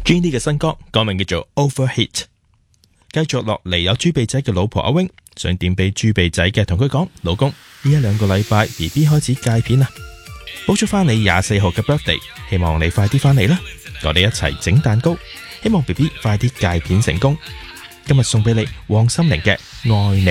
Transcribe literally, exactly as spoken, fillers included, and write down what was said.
Jenny 嘅新歌歌名叫做 Overheat。繼續落嚟有豬鼻仔嘅老婆阿 wing 想點俾豬鼻仔嘅，同佢講，老公，呢一兩個禮拜 B B 開始戒片啦，補祝翻你廿四號嘅 birthday， 希望你快啲翻嚟啦，我哋一齊整蛋糕，希望 B B 快啲戒片成功。今日送俾你黃心凌嘅愛你。